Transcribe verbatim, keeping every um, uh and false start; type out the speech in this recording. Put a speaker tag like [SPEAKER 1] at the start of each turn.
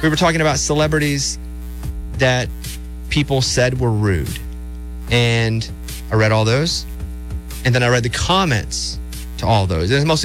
[SPEAKER 1] we were talking about celebrities that people said were rude. And I read all those. And then I read the comments to all those. It was mostly